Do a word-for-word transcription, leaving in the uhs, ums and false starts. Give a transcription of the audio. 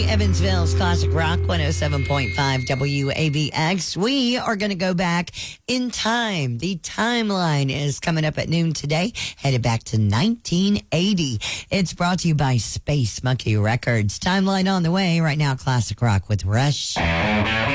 Evansville's Classic Rock one oh seven point five W A V X. We are going to go back in time. The timeline is coming up at noon today, headed back to nineteen eighty. It's brought to you by Space Monkey Records. Timeline on the way right now. Classic Rock with Rush.